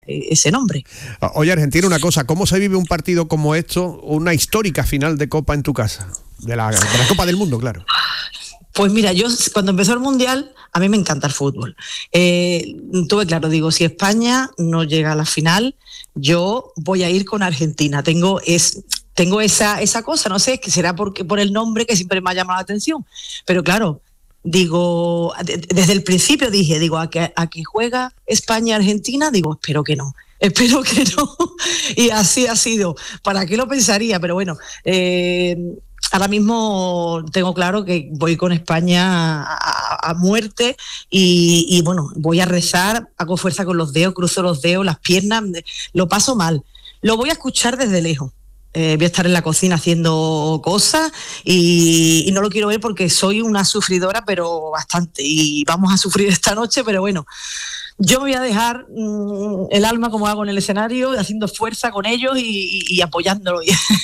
ese nombre. Oye, Argentina, una cosa, ¿cómo se vive un partido como esto, una histórica final de Copa en tu casa? De la Copa del Mundo, claro. Pues mira, yo cuando empezó el Mundial, a mí me encanta el fútbol. Tuve claro, digo, si España no llega a la final, yo voy a ir con Argentina. Tengo esa cosa, no sé, que será por el nombre que siempre me ha llamado la atención. Pero claro, digo, desde el principio digo, a que juega España-Argentina, digo, espero que no. Y así ha sido. ¿Para qué lo pensaría? Pero bueno, ahora mismo tengo claro que voy con España a muerte y bueno, voy a rezar, hago fuerza con los dedos, cruzo los dedos, las piernas, lo paso mal. Lo voy a escuchar desde lejos. Voy a estar en la cocina haciendo cosas y no lo quiero ver porque soy una sufridora, pero bastante. Y vamos a sufrir esta noche, pero bueno, yo me voy a dejar el alma como hago en el escenario, haciendo fuerza con ellos y apoyándolo.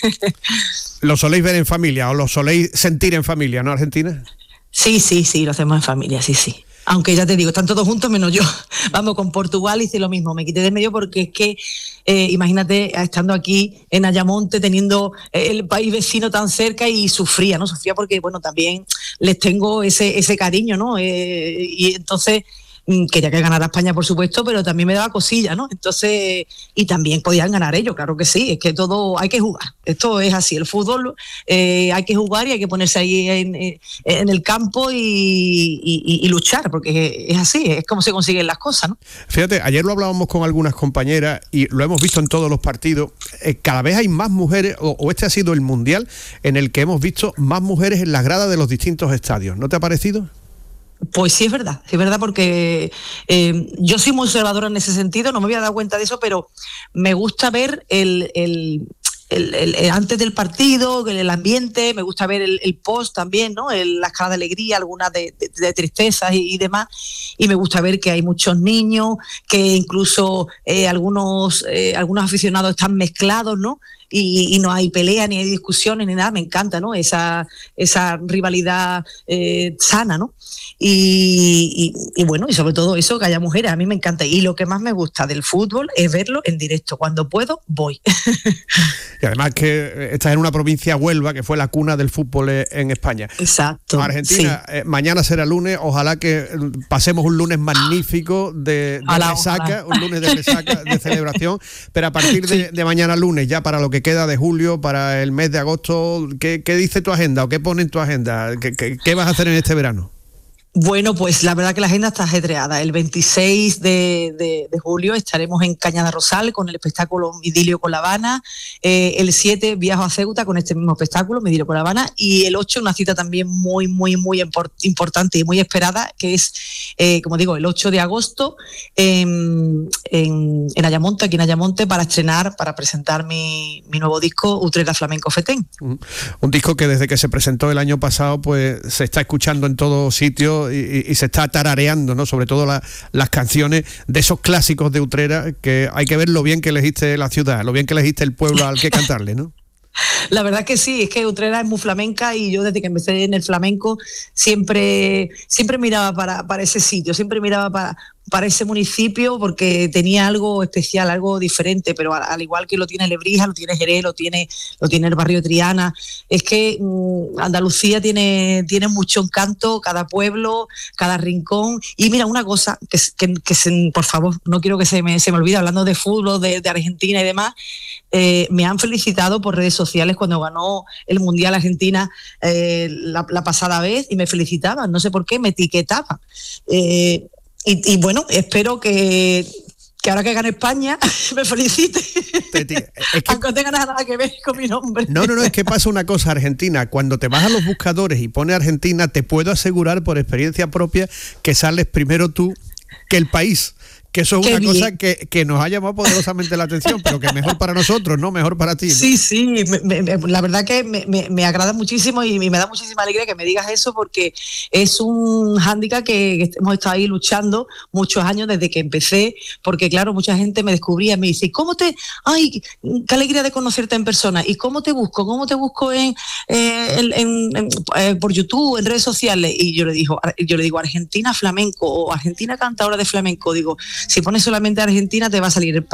¿Lo soléis ver en familia o lo soléis sentir en familia, no, Argentina? Sí, lo hacemos en familia, sí. Aunque ya te digo, están todos juntos menos yo. Vamos, con Portugal hice lo mismo, me quité de medio porque es que, imagínate, estando aquí en Ayamonte, teniendo el país vecino tan cerca y sufría porque, bueno, también les tengo ese cariño, ¿no? Y entonces quería que ganara España, por supuesto, pero también me daba cosilla, ¿no? Entonces, y también podían ganar ellos, claro que sí, es que todo hay que jugar, esto es así, el fútbol hay que jugar y hay que ponerse ahí en el campo y luchar, porque es así, es como se consiguen las cosas, ¿no? Fíjate, ayer lo hablábamos con algunas compañeras y lo hemos visto en todos los partidos, cada vez hay más mujeres, o este ha sido el Mundial en el que hemos visto más mujeres en las gradas de los distintos estadios, ¿no te ha parecido? Pues sí es verdad porque yo soy muy observadora en ese sentido, no me había dado cuenta de eso, pero me gusta ver el antes del partido, el ambiente, me gusta ver el post también, ¿no? Las caras de alegría, algunas de tristeza y demás, y me gusta ver que hay muchos niños, que incluso algunos aficionados están mezclados, ¿no? Y no hay pelea, ni hay discusiones, ni nada, me encanta, ¿no? Esa rivalidad sana, ¿no? Y bueno, y sobre todo eso, que haya mujeres, a mí me encanta. Y lo que más me gusta del fútbol es verlo en directo. Cuando puedo, voy. Y además que estás en una provincia, Huelva, que fue la cuna del fútbol en España. Exacto. Argentina, sí. Mañana será lunes, ojalá que pasemos un lunes magnífico de resaca, un lunes de resaca, de celebración, pero a partir de mañana lunes, ya para lo que queda de julio, para el mes de agosto, ¿qué dice tu agenda o qué pone en tu agenda? ¿Qué vas a hacer en este verano? Bueno, pues la verdad que la agenda está ajetreada. El 26 de julio estaremos en Cañada Rosal con el espectáculo Idilio con La Habana. El 7 viajo a Ceuta con este mismo espectáculo, Idilio con La Habana. Y el 8 una cita también muy importante y muy esperada, que es, como digo, el 8 de agosto en Ayamonte, aquí en Ayamonte, para presentar mi nuevo disco, Utrera Flamenco Fetén. Un disco que desde que se presentó el año pasado, pues se está escuchando en todos sitios y se está tarareando, ¿no? Sobre todo las canciones de esos clásicos de Utrera, que hay que ver lo bien que elegiste la ciudad, lo bien que elegiste el pueblo al que cantarle, ¿no? La verdad que sí, es que Utrera es muy flamenca y yo desde que empecé en el flamenco siempre miraba para ese sitio, siempre miraba para ese municipio porque tenía algo especial, algo diferente, pero al igual que lo tiene Lebrija, lo tiene Jerez, lo tiene el barrio Triana. Es que Andalucía tiene mucho encanto, cada pueblo, cada rincón. Y mira, una cosa que por favor, no quiero que se me olvide, hablando de fútbol, de Argentina y demás, me han felicitado por redes sociales cuando ganó el Mundial Argentina la pasada vez y me felicitaban, no sé por qué, me etiquetaban. Y bueno, espero que ahora que gane España me felicite. Aunque no tenga nada que ver con mi nombre. No, es que pasa una cosa, Argentina, cuando te vas a los buscadores y pones Argentina, te puedo asegurar por experiencia propia que sales primero tú que el país. Que eso es una cosa que nos ha llamado poderosamente la atención, pero que mejor para nosotros, ¿no? Mejor para ti, ¿no? Sí, la verdad que me agrada muchísimo y me da muchísima alegría que me digas eso, porque es un hándicap que hemos estado ahí luchando muchos años desde que empecé, porque claro, mucha gente me descubría y me dice, ¡ay, qué alegría de conocerte en persona! ¿Y cómo te busco? ¿Cómo te busco por YouTube, en redes sociales? Y yo le digo Argentina Flamenco o Argentina Cantadora de Flamenco. Digo, si pones solamente Argentina te va a salir